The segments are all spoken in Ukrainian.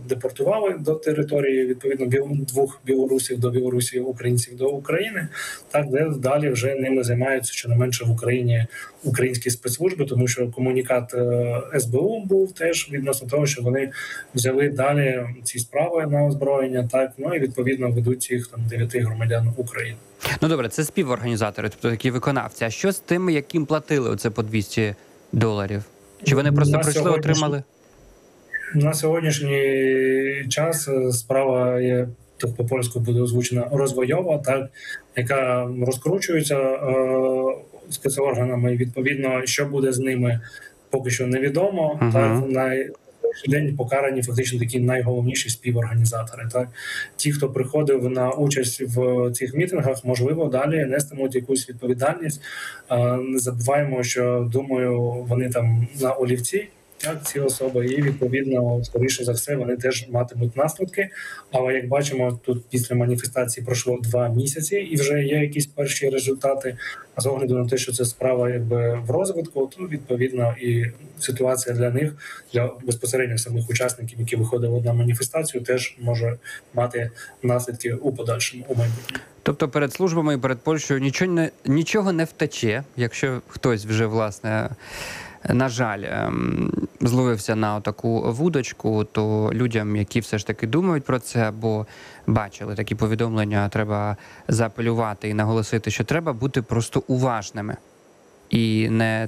депортували до території, відповідно, двох білорусів до Білорусі, українців до України, так, де далі вже ними займаються щонайменше в Україні українські спецслужби, тому що комунікат СБУ був теж відносно того, що вони взяли далі ці справи на озброєння, так, ну і відповідно ведуть цих там 9 громадян України. Ну добре, це співорганізатори, тобто такі виконавці. А що з тими, яким платили оце по $200? Чи вони просто прийшли, отримали? На сьогоднішній час справа є, так по-польську буде озвучена, розвойова, так, яка розкручується спецорганами. Відповідно, що буде з ними, поки що невідомо. Так, день покарані фактично такі найголовніші співорганізатори. Так, ті, хто приходив на участь в цих мітингах, можливо, далі нестимуть якусь відповідальність. Не забуваємо, що, думаю, вони там на олівці, так, ці особи, і відповідно, скоріше за все, вони теж матимуть наслідки. Але як бачимо, тут після маніфестації пройшло 2 місяці, і вже є якісь перші результати. А з огляду на те, що це справа якби в розвитку, то відповідно і ситуація для них, для безпосередньо самих учасників, які виходили на маніфестацію, теж може мати наслідки у подальшому, у майбутньому. Тобто перед службами і перед Польщею нічого не втече, якщо хтось вже, власне, на жаль, зловився на таку вудочку, то людям, які все ж таки думають про це або бачили такі повідомлення, треба заапелювати і наголосити, що треба бути просто уважними. І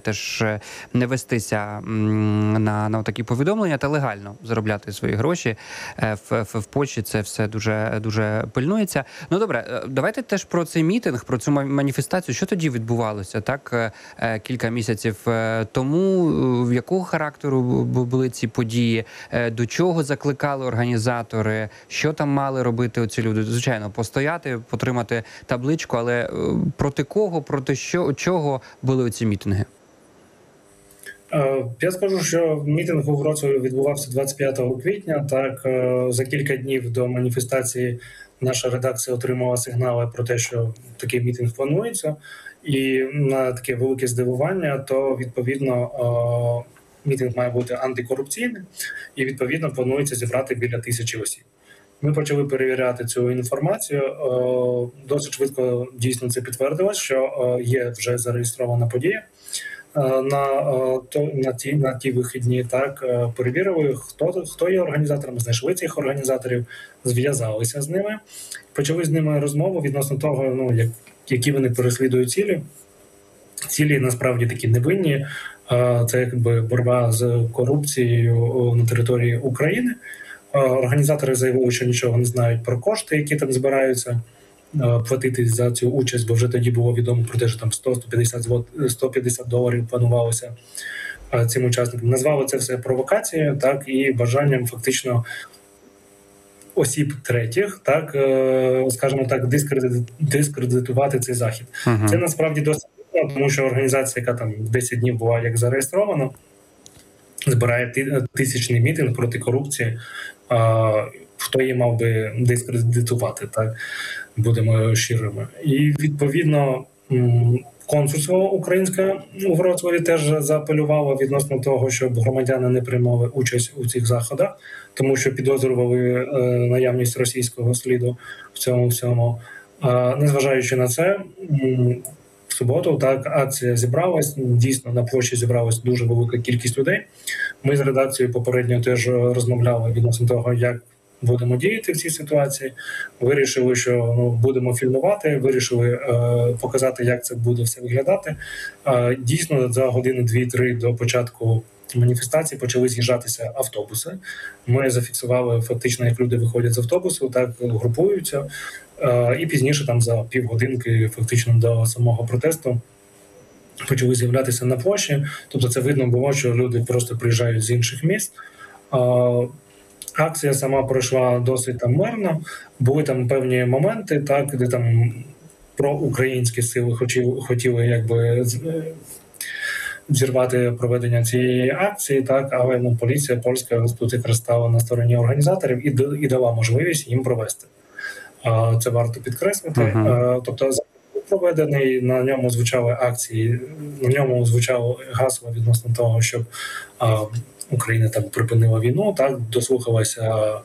не вестися на такі повідомлення та легально заробляти свої гроші. В Польщі це все дуже пильнується. Ну добре, давайте теж про цей мітинг, про цю маніфестацію. Що тоді відбувалося, так, кілька місяців тому? В якого характеру були ці події? До чого закликали організатори? Що там мали робити оці люди? Звичайно, постояти, потримати табличку, але проти кого, проти чого були ці мітинги? Я скажу, що мітинг у Вроцлаві відбувався 25 квітня. Так, за кілька днів до маніфестації наша редакція отримала сигнали про те, що такий мітинг планується. І на таке велике здивування, то відповідно мітинг має бути антикорупційний і відповідно планується зібрати біля 1000 осіб. Ми почали перевіряти цю інформацію. Досить швидко дійсно це підтвердилось, що є вже зареєстрована подія на ті вихідні. Так, перевірили, хто є організаторами, знайшли цих організаторів, зв'язалися з ними, почали з ними розмову відносно того, які вони переслідують цілі. Цілі насправді такі невинні. Це якби боротьба з корупцією на території України. Організатори заявили, що нічого не знають про кошти, які там збираються платити за цю участь, бо вже тоді було відомо про те, що там $150 планувалося цим учасникам. Назвали це все провокацією, так, і бажанням фактично осіб третіх, так, скажімо так, дискредитувати цей захід. Це насправді досить дивно, тому що організація, яка там 10 днів була як зареєстрована, збирає 1000-ний мітинг проти корупції. Хто її мав би дискредитувати, так, будемо щирими. І відповідно консульство українське у Вроцлаві теж заапелювало відносно того, щоб громадяни не приймали участь у цих заходах, тому що підозрювали наявність російського сліду в цьому всьому. Незважаючи на це, в суботу так акція зібралась. Дійсно, на площі зібралась дуже велика кількість людей. Ми з редакцією попередньо теж розмовляли відносно того, як будемо діяти в цій ситуації. Вирішили, що будемо фільмувати, вирішили показати, як це буде все виглядати. Дійсно, за години 2-3 до початку маніфестації почали з'їжджатися автобуси. Ми зафіксували фактично, як люди виходять з автобусу, так групуються. І пізніше, там за півгодинки, фактично до самого протесту, почали з'являтися на площі. Тобто це видно було, що люди просто приїжджають з інших міст. Акція сама пройшла досить там мирно. Були там певні моменти, так, де там проукраїнські сили хотіли якби зірвати проведення цієї акції, так, але поліція польська тут якраз стала на стороні організаторів і дала можливість їм провести. Це варто підкреслити. Тобто проведений, на ньому звучали акції, на ньому звучало гасло відносно того, щоб Україна там припинила війну, так, дослухалася